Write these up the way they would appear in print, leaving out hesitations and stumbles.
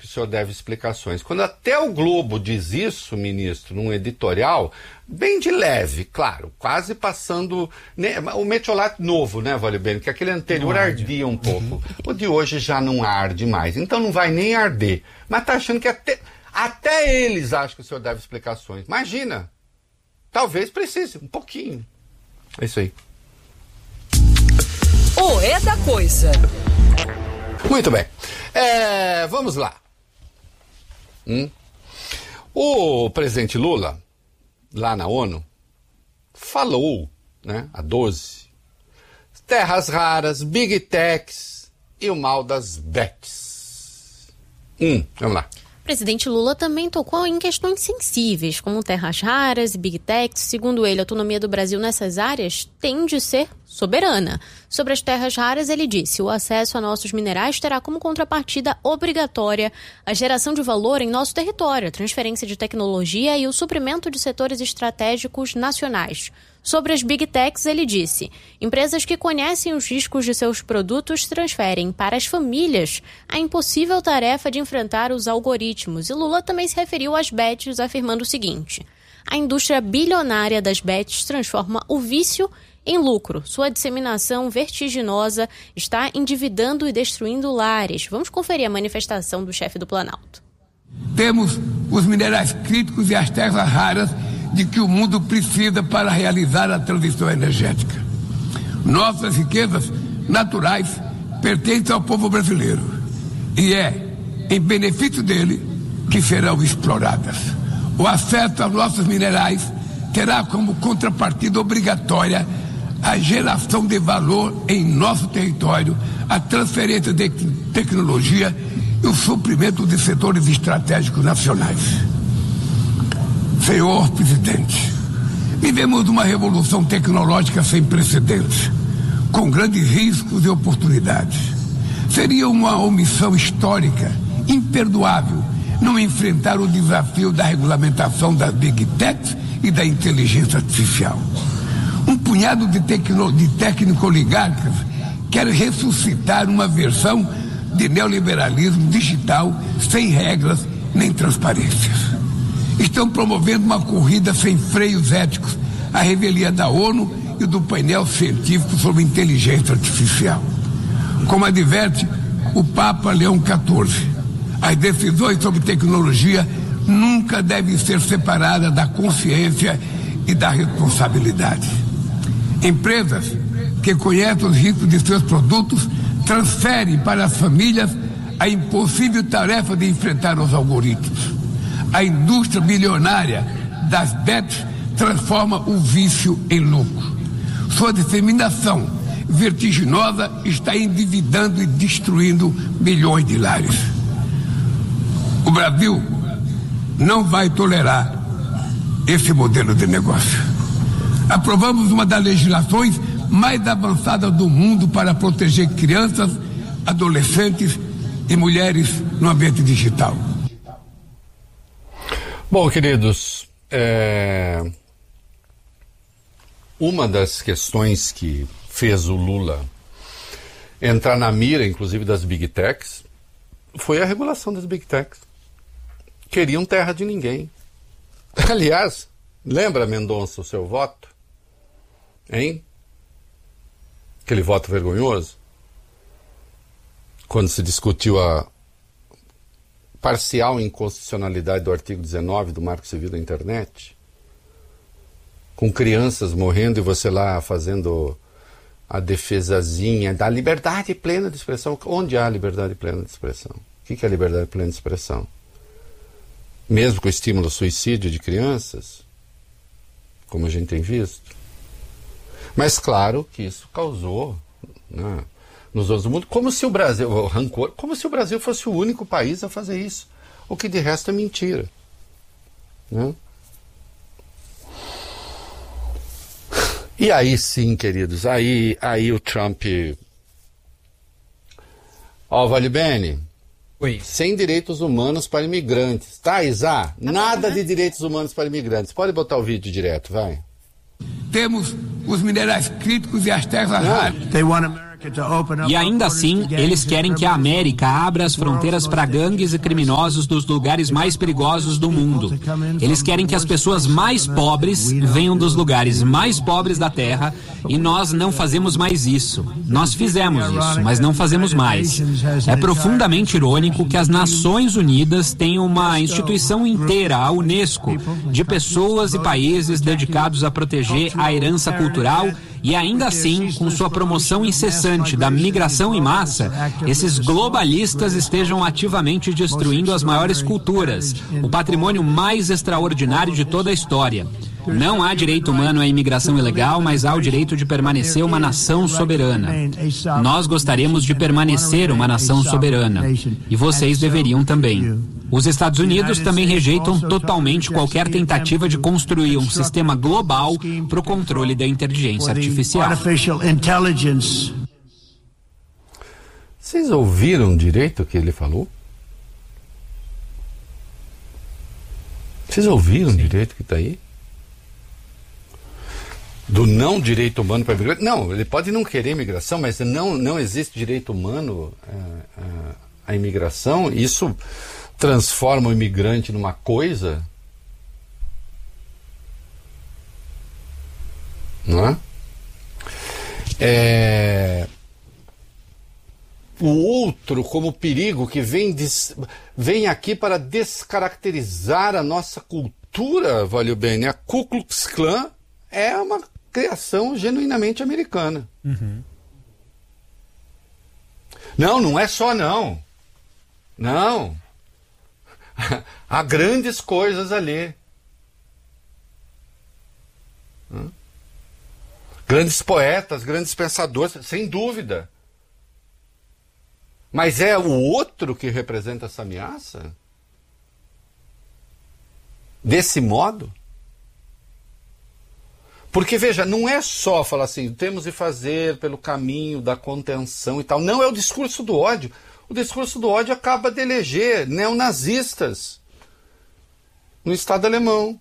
o senhor deve explicações. Quando até o Globo diz isso, ministro, num editorial, bem de leve, claro, quase passando... Né, o metiolate novo, né, Vale Bene? Que aquele anterior ardia um pouco. O de hoje já não arde mais, então não vai nem arder. Mas tá achando que até eles acham que o senhor deve explicações. Imagina, talvez precise, um pouquinho. É isso aí. É da coisa. Muito bem. Vamos lá. O presidente Lula, lá na ONU, falou, né, a 12, terras raras, big techs e o mal das bets. Vamos lá. O presidente Lula também tocou em questões sensíveis, como terras raras e big techs. Segundo ele, a autonomia do Brasil nessas áreas tem de ser soberana. Sobre as terras raras, ele disse: o acesso a nossos minerais terá como contrapartida obrigatória a geração de valor em nosso território, a transferência de tecnologia e o suprimento de setores estratégicos nacionais. Sobre as Big Techs, ele disse: empresas que conhecem os riscos de seus produtos transferem para as famílias a impossível tarefa de enfrentar os algoritmos. E Lula também se referiu às bets, afirmando o seguinte: a indústria bilionária das bets transforma o vício em lucro. Sua disseminação vertiginosa está endividando e destruindo lares. Vamos conferir a manifestação do chefe do Planalto. Temos os minerais críticos e as terras raras de que o mundo precisa para realizar a transição energética. Nossas riquezas naturais pertencem ao povo brasileiro e é em benefício dele que serão exploradas. O acesso aos nossos minerais terá como contrapartida obrigatória a geração de valor em nosso território, a transferência de tecnologia e o suprimento de setores estratégicos nacionais. Senhor presidente, vivemos uma revolução tecnológica sem precedentes, com grandes riscos e oportunidades. Seria uma omissão histórica, imperdoável, não enfrentar o desafio da regulamentação das Big Techs e da inteligência artificial. Um punhado de técnico-oligarcas quer ressuscitar uma versão de neoliberalismo digital sem regras nem transparências. Estão promovendo uma corrida sem freios éticos à revelia da ONU e do painel científico sobre inteligência artificial. Como adverte o Papa Leão XIV, as decisões sobre tecnologia nunca devem ser separadas da consciência e da responsabilidade. Empresas que conhecem os riscos de seus produtos transferem para as famílias a impossível tarefa de enfrentar os algoritmos. A indústria bilionária das bets transforma o vício em lucro. Sua disseminação vertiginosa está endividando e destruindo milhões de lares. O Brasil não vai tolerar esse modelo de negócio. Aprovamos uma das legislações mais avançadas do mundo para proteger crianças, adolescentes e mulheres no ambiente digital. Bom, queridos, uma das questões que fez o Lula entrar na mira, inclusive das Big Techs, foi a regulação das Big Techs. Queriam terra de ninguém. Aliás, lembra, Mendonça, o seu voto? Hein? Aquele voto vergonhoso? Quando se discutiu a parcial inconstitucionalidade do artigo 19 do Marco Civil da Internet, com crianças morrendo e você lá fazendo a defesazinha da liberdade plena de expressão. Onde há liberdade plena de expressão? O que é liberdade plena de expressão? Mesmo com o estímulo ao suicídio de crianças, como a gente tem visto. Mas claro que isso causou, né, nos outros do mundo, como se o Brasil, o rancor, como se o Brasil fosse o único país a fazer isso. O que de resto é mentira. Né? E aí sim, queridos, aí o Trump... Vale Bene, Oi. Sem direitos humanos para imigrantes. Tá, Isa? Nada de direitos humanos para imigrantes. Pode botar o vídeo direto, vai. Temos os minerais críticos e as terras raras. E ainda assim, eles querem que a América abra as fronteiras para gangues e criminosos dos lugares mais perigosos do mundo. Eles querem que as pessoas mais pobres venham dos lugares mais pobres da Terra, e nós não fazemos mais isso. Nós fizemos isso, mas não fazemos mais. É profundamente irônico que as Nações Unidas têm uma instituição inteira, a UNESCO, de pessoas e países dedicados a proteger a herança cultural, e ainda assim, com sua promoção incessante da migração em massa, esses globalistas estejam ativamente destruindo as maiores culturas, o patrimônio mais extraordinário de toda a história. Não há direito humano à imigração ilegal, mas há o direito de permanecer uma nação soberana. Nós gostaríamos de permanecer uma nação soberana, e vocês deveriam também. Os Estados Unidos também rejeitam totalmente qualquer tentativa de construir um sistema global para o controle da inteligência artificial. Vocês ouviram direito o que ele falou? Vocês ouviram direito o que está aí? Do não direito humano para a imigração? Não, ele pode não querer imigração, mas não existe direito humano à imigração. Isso transforma o imigrante numa coisa, não é? O outro como perigo que vem aqui para descaracterizar a nossa cultura, valeu bem, né? A Ku Klux Klan é uma criação genuinamente americana. Uhum. Não é só não. Não. Há grandes coisas ali. Grandes poetas, grandes pensadores, sem dúvida. Mas é o outro que representa essa ameaça? Desse modo? Porque, veja, não é só falar assim, temos de fazer pelo caminho da contenção e tal. Não, é o discurso do ódio. O discurso do ódio acaba de eleger neonazistas no Estado alemão.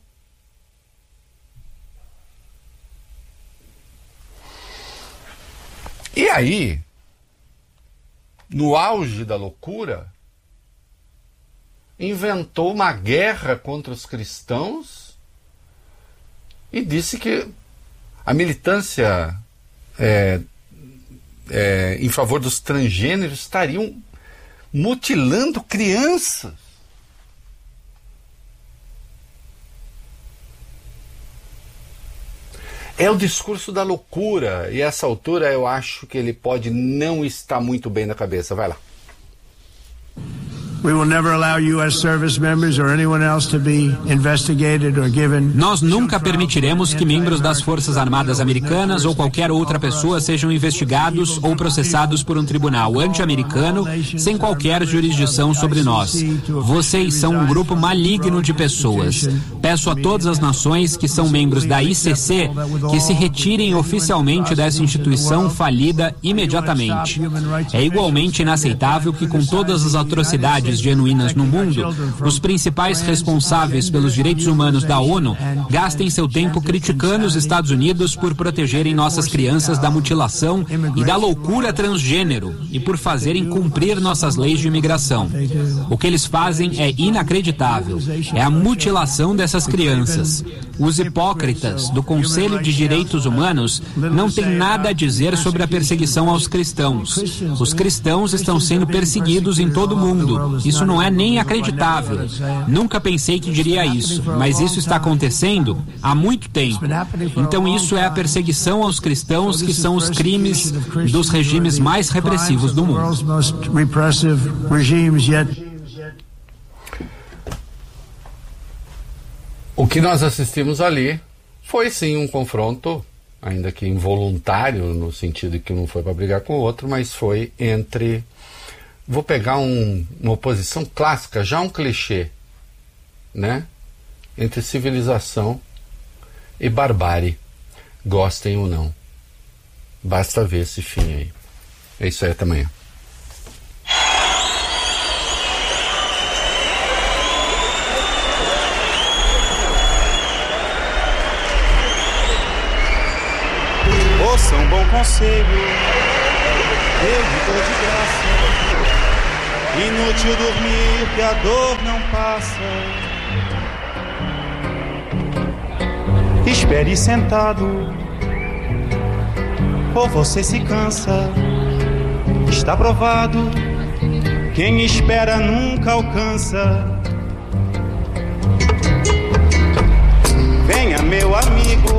E aí, no auge da loucura, inventou uma guerra contra os cristãos e disse que a militância em favor dos transgêneros estariam mutilando crianças. É o discurso da loucura, e a essa altura eu acho que ele pode não estar muito bem na cabeça. Vai lá. Nós nunca permitiremos que membros das Forças Armadas Americanas ou qualquer outra pessoa sejam investigados ou processados por um tribunal anti-americano sem qualquer jurisdição sobre nós. Vocês são um grupo maligno de pessoas. Peço a todas as nações que são membros da ICC que se retirem oficialmente dessa instituição falida imediatamente. É igualmente inaceitável que, com todas as atrocidades genuínas no mundo, os principais responsáveis pelos direitos humanos da ONU gastem seu tempo criticando os Estados Unidos por protegerem nossas crianças da mutilação e da loucura transgênero e por fazerem cumprir nossas leis de imigração. O que eles fazem é inacreditável. É a mutilação dessas crianças. Os hipócritas do Conselho de Direitos Humanos não têm nada a dizer sobre a perseguição aos cristãos. Os cristãos estão sendo perseguidos em todo o mundo. Isso não é nem acreditável. Nunca pensei que diria isso, mas isso está acontecendo há muito tempo. Então isso é a perseguição aos cristãos, que são os crimes dos regimes mais repressivos do mundo. O que nós assistimos ali foi sim um confronto, ainda que involuntário, no sentido de que um foi para brigar com o outro, mas foi entre... Vou pegar uma oposição clássica, já um clichê, né? Entre civilização e barbárie, gostem ou não. Basta ver esse fim aí. É isso aí, até amanhã. Ouça um bom conselho. eu lhe dou de graça. Inútil dormir que a dor não passa. Espere sentado, ou você se cansa. Está provado, quem espera nunca alcança. Venha, meu amigo,